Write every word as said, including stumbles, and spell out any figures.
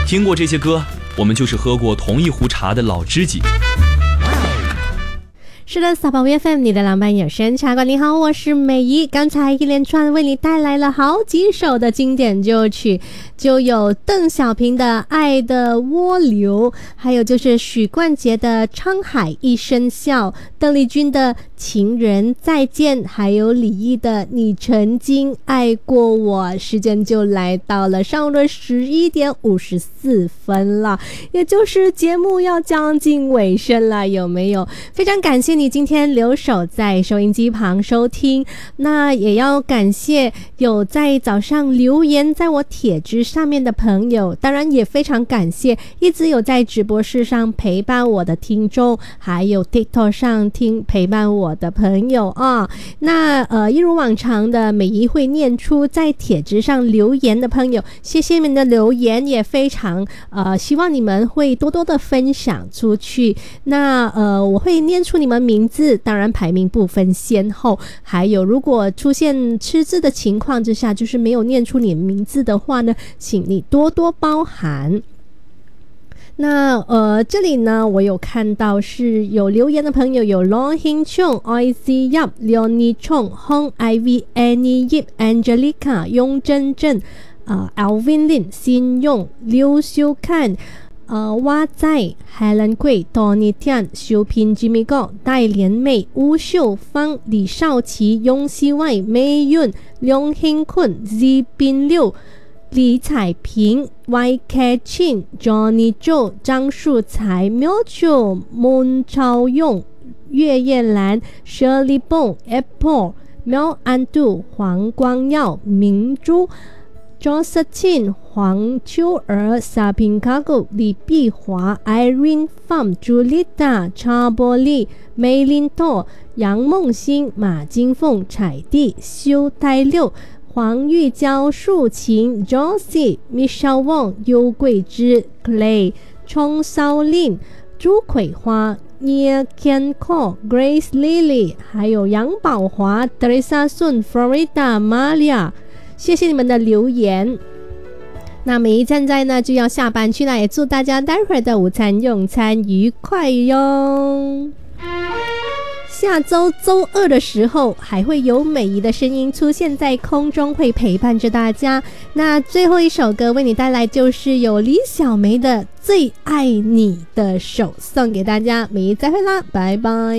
听过这些歌，我们就是喝过同一壶茶的老知己。 是的，撒宝 F M 你的浪漫有声茶馆，你好，我是美仪。刚才一连串为你带来了好几首的经典旧曲，就有邓小平的《爱的涡流》，还有就是许冠杰的《沧海一声笑》，邓丽君的《情人再见》，还有李毅的《你曾经爱过我》。时间就来到了上午的十一点五十四分了，也就是节目要将近尾声了，有没有？非常感谢你今天留守在收音机旁收听，那也要感谢有在早上留言在我帖子上面的朋友，当然也非常感谢一直有在直播室上陪伴我的听众，还有 TikTok 上听陪伴我的朋友啊。那呃，一如往常的美仪会念出在帖子上留言的朋友，谢谢你们的留言，也非常呃希望你们会多多的分享出去。那呃，我会念出你们名字，当然排名不分先后，还有如果出现吃字的情况之下，就是没有念出你名字的话呢，请你多多包涵。那呃，这里呢，我有看到是有留言的朋友有 Long Hin Chung、I C Yap、Leonie Chong、Hong Ivy、Annie Yip、Angelica、雍真正、呃 Alvin Lin、辛用、刘修看。呃，蛙仔、海伦贵、Tony Tian、修平、Jimmy Go、戴莲妹、吴秀芳、李少奇、雍希外、梅韵、梁兴坤、Z bin 六、李彩平、Y K Chin、Johnny Joe、张树才、苗九、蒙超用、月夜兰、Shirley Bong、Apple、苗安度、黄光耀、明珠、Josephine、黄秋儿、沙平卡古、李碧华、Irene Pham、Julita、查波利、梅林托、杨梦欣、马金凤、彩地、修泰六、黄玉娇、树琴、Josie、Michelle Wong、尤桂枝、Clay、冲烧令、朱葵花、Nia Ken Ko、Grace Lily， 还有杨宝华、Teresa Sun、Florida、Malia。谢谢你们的留言。那每一站在呢就要下班去了，也祝大家待会儿的午餐用餐愉快哟。下周周二的时候还会有美仪的声音出现在空中，会陪伴着大家。那最后一首歌为你带来就是有李小梅的《最爱你的手》，送给大家。美仪再会啦，拜拜。